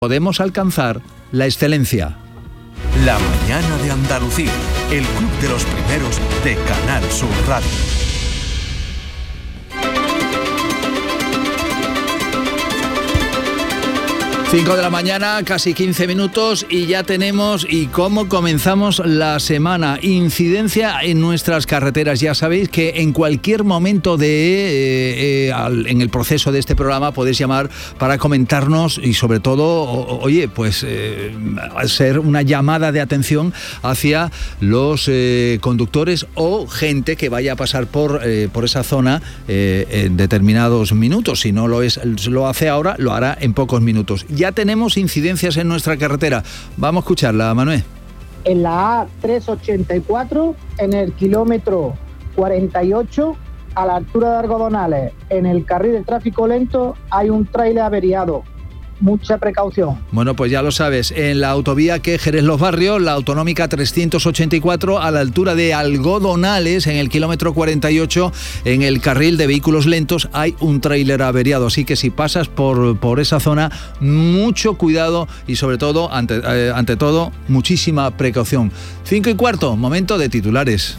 podemos alcanzar la excelencia. La mañana de Andalucía, el club de los primeros de Canal Sur Radio. 5 de la mañana, casi 15 minutos y ya tenemos y cómo comenzamos la semana. Incidencia en nuestras carreteras. Ya sabéis que en cualquier momento en el proceso de este programa podéis llamar para comentarnos y sobre todo, ser una llamada de atención hacia los conductores o gente que vaya a pasar por esa zona en determinados minutos. Si no lo hace ahora, lo hará en pocos minutos. Ya tenemos incidencias en nuestra carretera. Vamos a escucharla, Manuel. En la A384, en el kilómetro 48, a la altura de Algodonales, en el carril de tráfico lento, hay un tráiler averiado. Mucha precaución. Bueno, pues ya lo sabes, en la autovía que Jerez-Los Barrios, la autonómica 384, a la altura de Algodonales, en el kilómetro 48, en el carril de vehículos lentos, hay un tráiler averiado. Así que si pasas por esa zona, mucho cuidado y sobre todo, ante todo, muchísima precaución. 5:15, momento de titulares.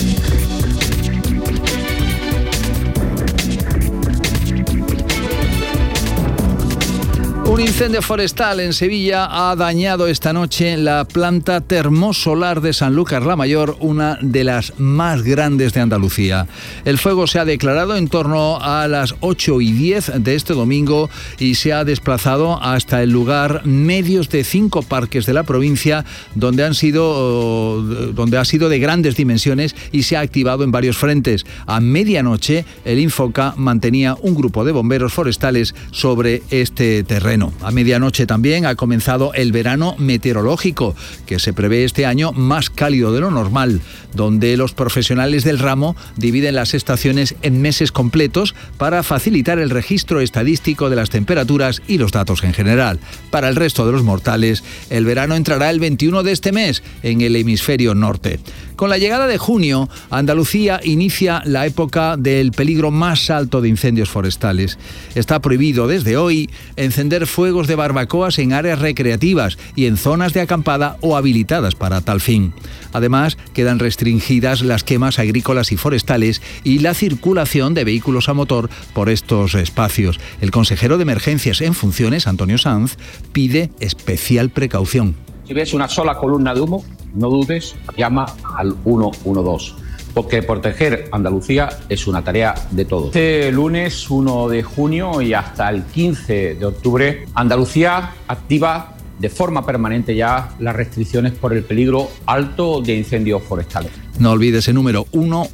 Un incendio forestal en Sevilla ha dañado esta noche la planta termosolar de Sanlúcar la Mayor, una de las más grandes de Andalucía. El fuego se ha declarado en torno a las 8:10 de este domingo y se ha desplazado hasta el lugar medios de 5 parques de la provincia donde ha sido de grandes dimensiones y se ha activado en varios frentes. A medianoche, el Infoca mantenía un grupo de bomberos forestales sobre este terreno. A medianoche también ha comenzado el verano meteorológico, que se prevé este año más cálido de lo normal, donde los profesionales del ramo dividen las estaciones en meses completos para facilitar el registro estadístico de las temperaturas y los datos en general. Para el resto de los mortales, el verano entrará el 21 de este mes en el hemisferio norte. Con la llegada de junio, Andalucía inicia la época del peligro más alto de incendios forestales. Está prohibido desde hoy encender fuegos de barbacoas en áreas recreativas y en zonas de acampada o habilitadas para tal fin. Además, quedan restringidas las quemas agrícolas y forestales y la circulación de vehículos a motor por estos espacios. El consejero de Emergencias en funciones, Antonio Sanz, pide especial precaución. Si ves una sola columna de humo, no dudes, llama al 112. Porque proteger Andalucía es una tarea de todos. Este lunes 1 de junio y hasta el 15 de octubre, Andalucía activa de forma permanente ya las restricciones por el peligro alto de incendios forestales. No olvides el número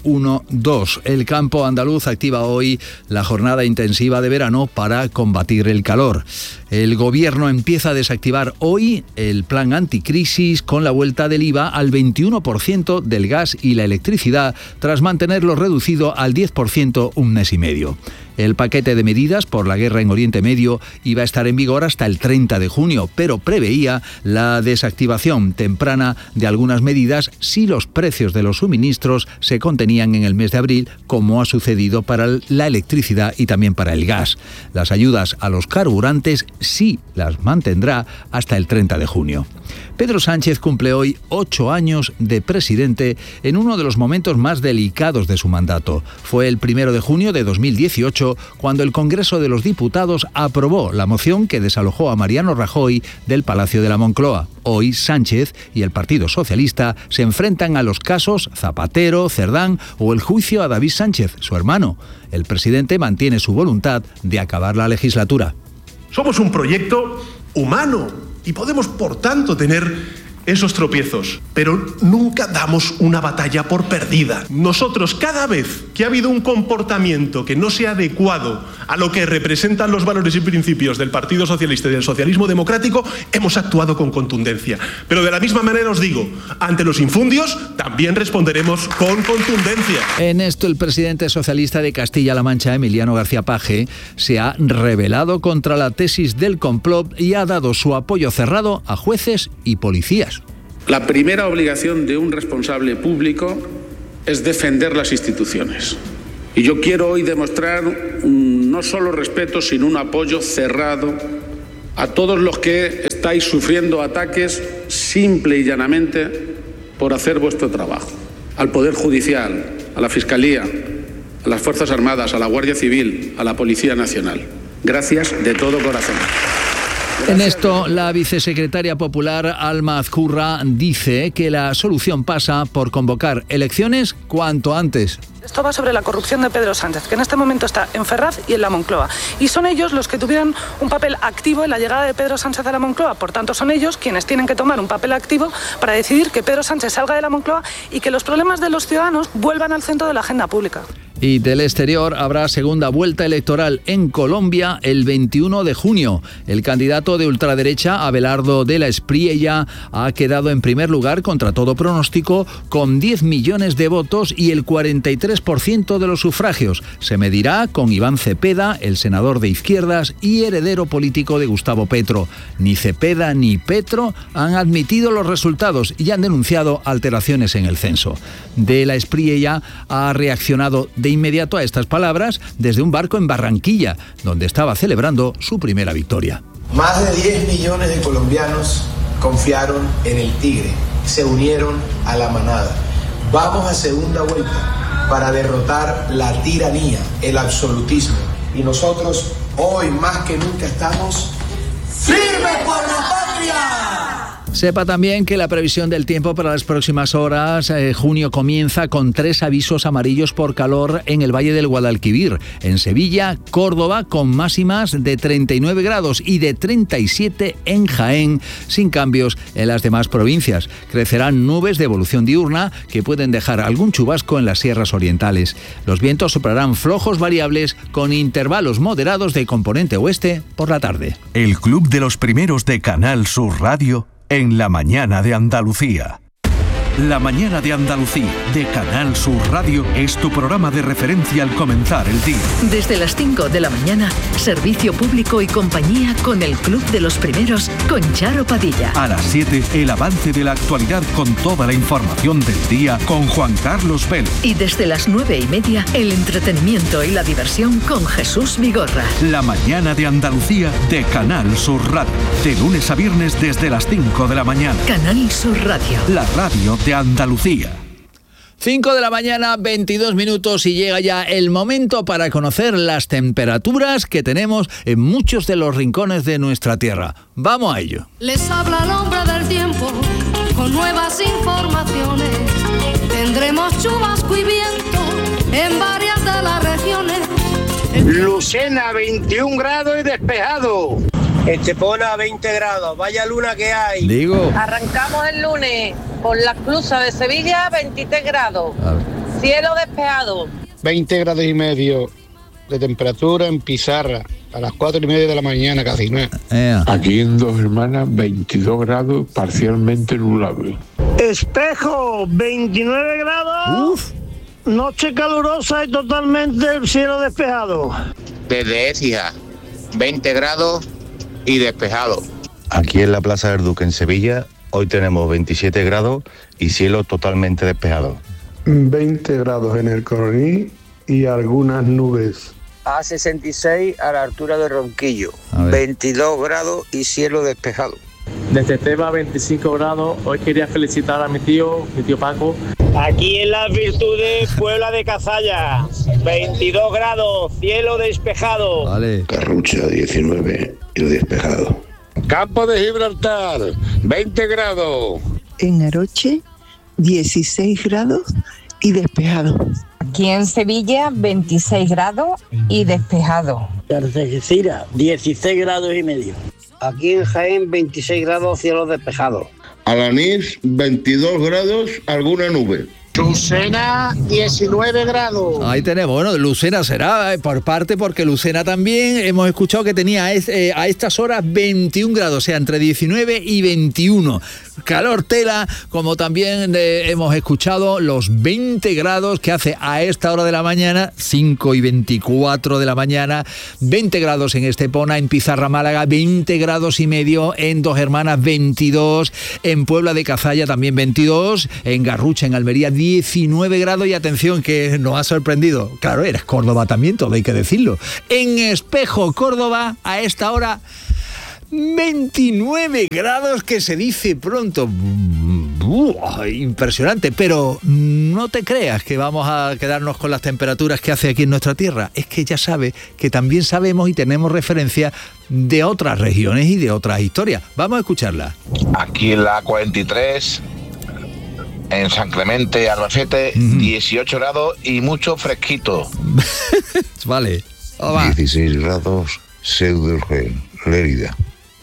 112. El campo andaluz activa hoy la jornada intensiva de verano para combatir el calor. El gobierno empieza a desactivar hoy el plan anticrisis con la vuelta del IVA al 21% del gas y la electricidad, tras mantenerlo reducido al 10% un mes y medio. El paquete de medidas por la guerra en Oriente Medio iba a estar en vigor hasta el 30 de junio, pero preveía la desactivación temprana de algunas medidas si los precios de los suministros se contenían en el mes de abril, como ha sucedido para la electricidad y también para el gas. Las ayudas a los carburantes sí las mantendrá hasta el 30 de junio. Pedro Sánchez cumple hoy 8 años de presidente en uno de los momentos más delicados de su mandato. Fue el 1 de junio de 2018 cuando el Congreso de los Diputados aprobó la moción que desalojó a Mariano Rajoy del Palacio de la Moncloa. Hoy Sánchez y el Partido Socialista se enfrentan a los casos Zapatero, Cerdán o el juicio a David Sánchez, su hermano. El presidente mantiene su voluntad de acabar la legislatura. Somos un proyecto humano y podemos, por tanto, tener esos tropiezos, pero nunca damos una batalla por perdida. Nosotros, cada vez que ha habido un comportamiento que no sea adecuado a lo que representan los valores y principios del Partido Socialista y del socialismo democrático, hemos actuado con contundencia. Pero de la misma manera os digo, ante los infundios también responderemos con contundencia. En esto, el presidente socialista de Castilla-La Mancha, Emiliano García Paje, se ha rebelado contra la tesis del complot y ha dado su apoyo cerrado a jueces y policías. La primera obligación de un responsable público es defender las instituciones. Y yo quiero hoy demostrar no solo respeto, sino un apoyo cerrado a todos los que estáis sufriendo ataques simple y llanamente por hacer vuestro trabajo, al Poder Judicial, a la Fiscalía, a las Fuerzas Armadas, a la Guardia Civil, a la Policía Nacional. Gracias de todo corazón. En esto, la vicesecretaria popular Alma Azcurra dice que la solución pasa por convocar elecciones cuanto antes. Esto va sobre la corrupción de Pedro Sánchez, que en este momento está en Ferraz y en la Moncloa. Y son ellos los que tuvieron un papel activo en la llegada de Pedro Sánchez a la Moncloa. Por tanto, son ellos quienes tienen que tomar un papel activo para decidir que Pedro Sánchez salga de la Moncloa y que los problemas de los ciudadanos vuelvan al centro de la agenda pública. Y del exterior habrá segunda vuelta electoral en Colombia el 21 de junio. El candidato de ultraderecha, Abelardo de la Espriella, ha quedado en primer lugar contra todo pronóstico con 10 millones de votos y el 43% de los sufragios. Se medirá con Iván Cepeda, el senador de izquierdas y heredero político de Gustavo Petro. Ni Cepeda ni Petro han admitido los resultados y han denunciado alteraciones en el censo. De la Espriella ha reaccionado de inmediato a estas palabras desde un barco en Barranquilla, donde estaba celebrando su primera victoria. Más de 10 millones de colombianos confiaron en el Tigre, se unieron a la manada. Vamos a segunda vuelta para derrotar la tiranía, el absolutismo. Y nosotros hoy más que nunca estamos firmes por la patria. Sepa también que la previsión del tiempo para las próximas horas, junio comienza con 3 avisos amarillos por calor en el Valle del Guadalquivir. En Sevilla, Córdoba con máximas de 39 grados y de 37 en Jaén, sin cambios en las demás provincias. Crecerán nubes de evolución diurna que pueden dejar algún chubasco en las sierras orientales. Los vientos soplarán flojos variables con intervalos moderados de componente oeste por la tarde. El Club de los Primeros de Canal Sur Radio en la mañana de Andalucía. La mañana de Andalucía de Canal Sur Radio es tu programa de referencia al comenzar el día. Desde las 5 de la mañana, servicio público y compañía con el Club de los Primeros con Charo Padilla. A las 7, el avance de la actualidad con toda la información del día con Juan Carlos Vélez. Y desde las 9:30, el entretenimiento y la diversión con Jesús Vigorra. La mañana de Andalucía de Canal Sur Radio. De lunes a viernes desde las 5 de la mañana. Canal Sur Radio. La radio de Andalucía. 5 de la mañana, 22 minutos y llega ya el momento para conocer las temperaturas que tenemos en muchos de los rincones de nuestra tierra. Vamos a ello. Les habla el hombre del tiempo con nuevas informaciones. Tendremos chubasco y viento en varias de las regiones. Lucena, 21 grados y despejado. Estepona, 20 grados. Vaya luna que hay. Digo. Arrancamos el lunes por las Clusas de Sevilla, 23 grados. Cielo despejado. 20 grados y medio de temperatura en Pizarra. A las 4:30 de la mañana casi, ¿no? Aquí en Dos Hermanas, 22 grados, parcialmente nublable. Espejo, 29 grados. Uf. Noche calurosa y totalmente el cielo despejado. Desde Écija, 20 grados y despejado. Aquí en la Plaza del Duque en Sevilla, hoy tenemos 27 grados y cielo totalmente despejado. 20 grados en el Coroní y algunas nubes. A66 a la altura de Ronquillo, 22 grados y cielo despejado. Desde Teba, 25 grados. Hoy quería felicitar a mi tío Paco. Aquí en Las Virtudes, Puebla de Cazalla, 22 grados, cielo despejado. Vale. Carrucha, 19 y despejado. Campo de Gibraltar, 20 grados. En Aroche, 16 grados y despejado. Aquí en Sevilla, 26 grados y despejado. Algeciras, 16 grados y medio. Aquí en Jaén, 26 grados, cielo despejado. Alanís, 22 grados, alguna nube. Lucena, 19 grados. Ahí tenemos, bueno, Lucena será por parte, porque Lucena también hemos escuchado que tenía a estas horas 21 grados, o sea, entre 19 y 21. Calor tela, como también hemos escuchado los 20 grados que hace a esta hora de la mañana, 5 y 24 de la mañana, 20 grados en Estepona, en Pizarra, Málaga, 20 grados y medio, en Dos Hermanas 22, en Puebla de Cazalla también 22, en Garrucha, en Almería 19 grados y atención que nos ha sorprendido, claro, eres Córdoba también, todo hay que decirlo, en Espejo, Córdoba, a esta hora 29 grados, que se dice pronto. Impresionante, pero no te creas que vamos a quedarnos con las temperaturas que hace aquí en nuestra tierra. Es que ya sabes que también sabemos y tenemos referencia de otras regiones y de otras historias. Vamos a escucharla. Aquí en la 43, en San Clemente, Albacete, 18 grados y mucho fresquito. Vale. 16 grados, Seudurgen, Lérida.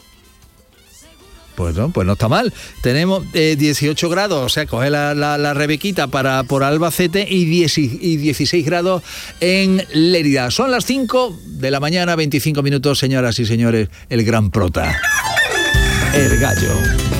Pues no está mal. Tenemos 18 grados, o sea, coge la Rebequita por Albacete y 16 grados en Lérida. Son las 5 de la mañana, 25 minutos, señoras y señores, el gran prota, el gallo.